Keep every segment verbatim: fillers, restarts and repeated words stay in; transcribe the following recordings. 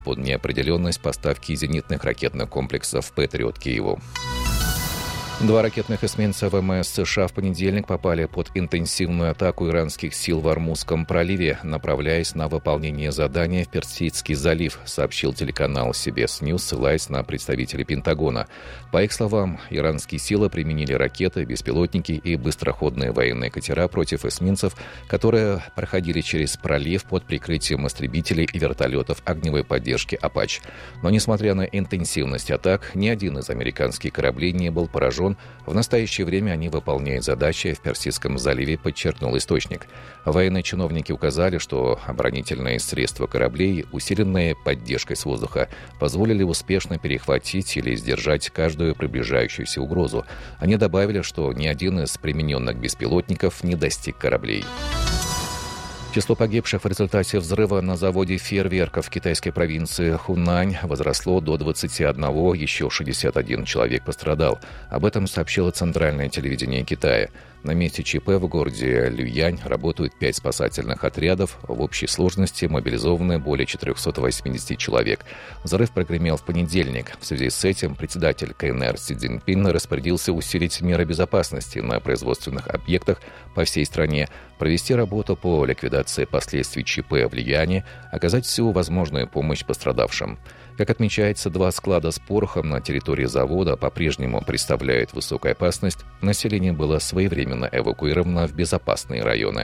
под неопределенность поставки зенитных ракетных комплексов «Патриот» Киеву. Два ракетных эсминца ВМС США в понедельник попали под интенсивную атаку иранских сил в Ормузском проливе, направляясь на выполнение задания в Персидский залив, сообщил телеканал си би эс News, ссылаясь на представителей Пентагона. По их словам, иранские силы применили ракеты, беспилотники и быстроходные военные катера против эсминцев, которые проходили через пролив под прикрытием истребителей и вертолетов огневой поддержки «Апач». Но, несмотря на интенсивность атак, ни один из американских кораблей не был поражен. В настоящее время они выполняют задачи в Персидском заливе, подчеркнул источник. Военные чиновники указали, что оборонительные средства кораблей, усиленные поддержкой с воздуха, позволили успешно перехватить или сдержать каждую приближающуюся угрозу. Они добавили, что ни один из примененных беспилотников не достиг кораблей. Число погибших в результате взрыва на заводе фейерверков в китайской провинции Хунань возросло до двадцати одного, еще шестьдесят один человек пострадал. Об этом сообщило Центральное телевидение Китая. На месте ЧП в городе Люянь работают пять спасательных отрядов. В общей сложности мобилизованы более четырехсот восьмидесяти человек. Взрыв прогремел в понедельник. В связи с этим председатель КНР Си Цзиньпин распорядился усилить меры безопасности на производственных объектах по всей стране, провести работу по ликвидации последствий ЧП в Люяне, оказать всю возможную помощь пострадавшим. Как отмечается, два склада с порохом на территории завода по-прежнему представляют высокую опасность. Население было своевременно эвакуировано в безопасные районы.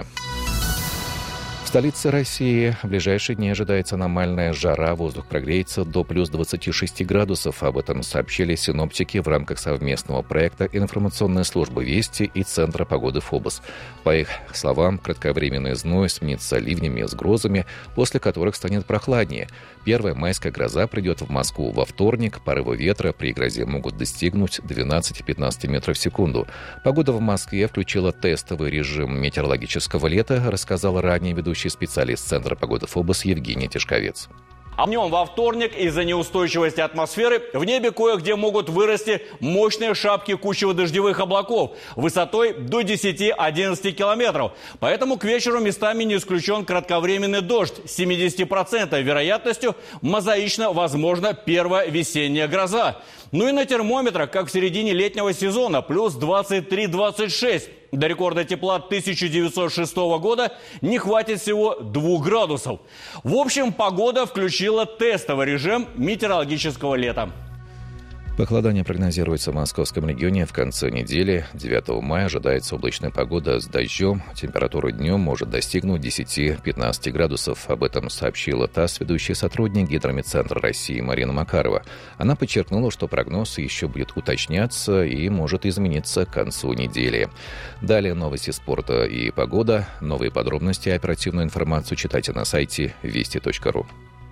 В столице России в ближайшие дни ожидается аномальная жара. Воздух прогреется до плюс двадцати шести градусов. Об этом сообщили синоптики в рамках совместного проекта информационной службы «Вести» и Центра погоды ФОБОС. По их словам, кратковременный зной сменится ливнями с грозами, после которых станет прохладнее. Первая майская гроза придет в Москву во вторник. Порывы ветра при грозе могут достигнуть двенадцати-пятнадцати метров в секунду. Погода в Москве включила тестовый режим метеорологического лета, рассказал ранее ведущий специалист Центра погоды ФОБОС Евгений Тишковец. А днем во вторник из-за неустойчивости атмосферы в небе кое-где могут вырасти мощные шапки кучево-дождевых облаков высотой до десяти-одиннадцати километров. Поэтому к вечеру местами не исключен кратковременный дождь с семидесятью процентами вероятностью. Мозаично возможна первая весенняя гроза. Ну и на термометрах, как в середине летнего сезона, плюс двадцать три - двадцать шесть. До рекорда тепла тысяча девятьсот шестого года не хватит всего двух градусов. В общем, погода включила тестовый режим метеорологического лета. Похолодание прогнозируется в московском регионе в конце недели. девятого мая ожидается облачная погода с дождем. Температура днем может достигнуть десяти-пятнадцати градусов. Об этом сообщила ТАСС ведущий сотрудник Гидрометцентра России Марина Макарова. Она подчеркнула, что прогноз еще будет уточняться и может измениться к концу недели. Далее новости спорта и погода. Новые подробности и оперативную информацию читайте на сайте вести точка ру.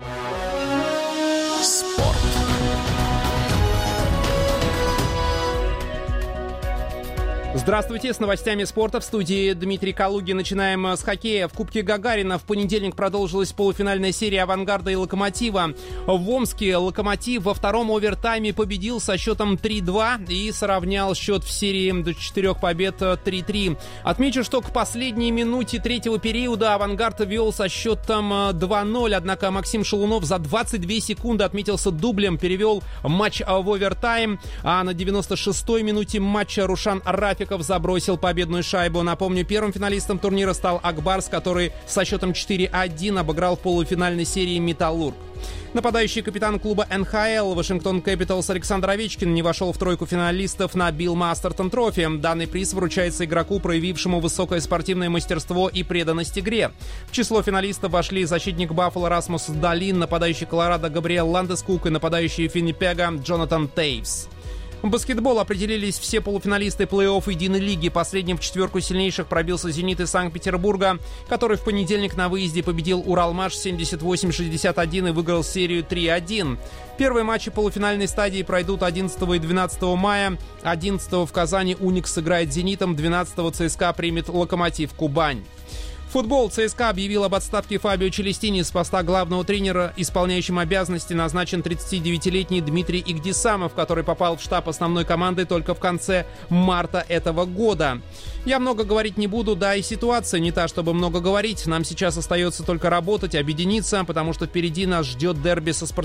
Спорт. Здравствуйте, с новостями спорта в студии Дмитрий Калугин. Начинаем с хоккея. В Кубке Гагарина в понедельник продолжилась полуфинальная серия «Авангарда» и «Локомотива». В Омске «Локомотив» во втором овертайме победил со счетом три-два и сравнял счет в серии до четырех побед три-три. Отмечу, что к последней минуте третьего периода «Авангард» вел со счетом два-ноль, однако Максим Шалунов за двадцать две секунды отметился дублем, перевел матч в овертайм, а на девяносто шестой минуте матча Рушан Рафиков забросил победную шайбу. Напомню, первым финалистом турнира стал Акбарс, который со счетом четыре-один обыграл в полуфинальной серии «Металлург». Нападающий капитан клуба эн ха эл Вашингтон Кэпиталс Александр Овечкин не вошел в тройку финалистов на Билл Мастертон Трофи. Данный приз вручается игроку, проявившему высокое спортивное мастерство и преданность игре. В число финалистов вошли защитник Баффало Расмус Далин, нападающий Колорадо Габриэл Ландескук и нападающий Финнипега Джонатан Тейвс. В баскетбол определились все полуфиналисты плей-офф единой лиги. Последним в четверку сильнейших пробился «Зенит» из Санкт-Петербурга, который в понедельник на выезде победил «Уралмаш» семьдесят восемь шестьдесят один и выиграл серию три-один. Первые матчи полуфинальной стадии пройдут одиннадцатого и двенадцатого мая. одиннадцатого в Казани «Уникс» сыграет с «Зенитом», двенадцатого ЦСКА примет «Локомотив» Кубань. Футбол. ЦСКА объявил об отставке Фабио Челестини с поста главного тренера. Исполняющим обязанности назначен тридцатидевятилетний Дмитрий Игдисамов, который попал в штаб основной команды только в конце марта этого года. Я много говорить не буду, да и ситуация не та, чтобы много говорить. Нам сейчас остается только работать, объединиться, потому что впереди нас ждет дерби со Спартаком.